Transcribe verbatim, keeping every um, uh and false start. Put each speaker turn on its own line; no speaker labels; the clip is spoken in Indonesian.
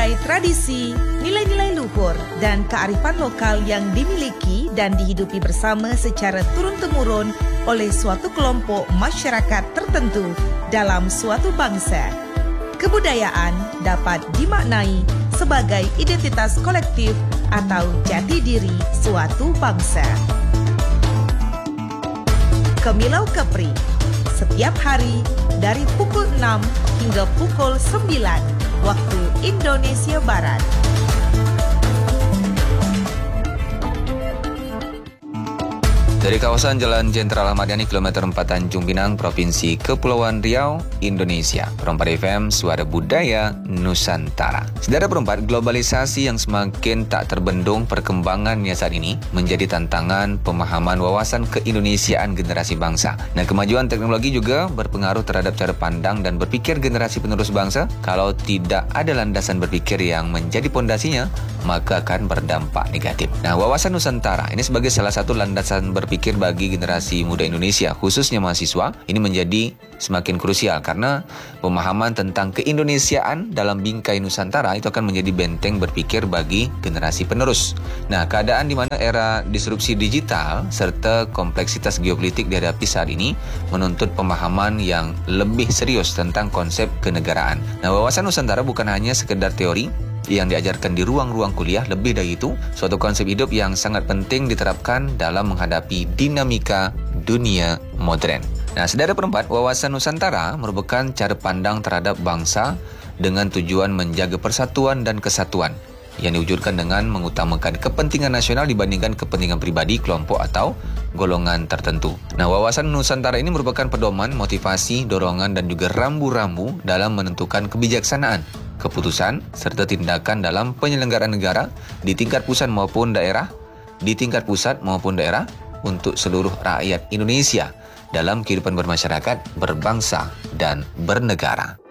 sebagai tradisi, nilai-nilai luhur, dan kearifan lokal yang dimiliki dan dihidupi bersama secara turun-temurun oleh suatu kelompok masyarakat tertentu dalam suatu bangsa. Kebudayaan dapat dimaknai sebagai identitas kolektif atau jati diri suatu bangsa. Kemilau Kepri, setiap hari dari pukul enam hingga pukul sembilan waktu Indonesia Barat.
Dari kawasan Jalan Jenderal Ahmad Yani, kilometer empat Tanjung Pinang, Provinsi Kepulauan Riau, Indonesia. Perempat F M, Suara Budaya Nusantara. Saudara Perempat, globalisasi yang semakin tak terbendung perkembangannya saat ini menjadi tantangan pemahaman wawasan keindonesiaan generasi bangsa. Nah, kemajuan teknologi juga berpengaruh terhadap cara pandang dan berpikir generasi penerus bangsa. Kalau tidak ada landasan berpikir yang menjadi pondasinya, maka akan berdampak negatif. Nah, wawasan Nusantara ini sebagai salah satu landasan berpikir Pikir bagi generasi muda Indonesia, khususnya mahasiswa, ini menjadi semakin krusial karena pemahaman tentang keindonesiaan dalam bingkai Nusantara itu akan menjadi benteng berpikir bagi generasi penerus. Nah, keadaan di mana era disrupsi digital serta kompleksitas geopolitik dihadapi saat ini menuntut pemahaman yang lebih serius tentang konsep kenegaraan. Nah, wawasan Nusantara bukan hanya sekedar teori yang diajarkan di ruang-ruang kuliah, lebih dari itu, suatu konsep hidup yang sangat penting diterapkan dalam menghadapi dinamika dunia modern. Nah, saudara Perempat, wawasan Nusantara merupakan cara pandang terhadap bangsa dengan tujuan menjaga persatuan dan kesatuan yang diwujudkan dengan mengutamakan kepentingan nasional dibandingkan kepentingan pribadi, kelompok atau golongan tertentu. Nah, wawasan Nusantara ini merupakan pedoman, motivasi, dorongan, dan juga rambu-rambu dalam menentukan kebijaksanaan, keputusan, serta tindakan dalam penyelenggaraan negara di tingkat pusat maupun daerah, di tingkat pusat maupun daerah untuk seluruh rakyat Indonesia dalam kehidupan bermasyarakat, berbangsa, dan bernegara.